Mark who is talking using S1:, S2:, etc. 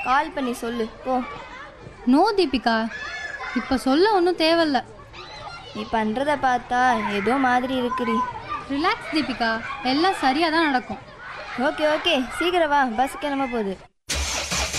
S1: கால் பண்ணி சொல்லு போ.
S2: நோ தீபிகா, இப்போ சொல்ல ஒன்றும் தேவையில்ல.
S1: நீ பண்ணுறத பார்த்தா ஏதோ மாதிரி இருக்குடி.
S2: ரிலாக்ஸ் தீபிகா, எல்லாம் சரியாக தான் நடக்கும்.
S1: ஓகே ஓகே, சீக்கிரம் வா, பஸ் கிளம்ப போகுது.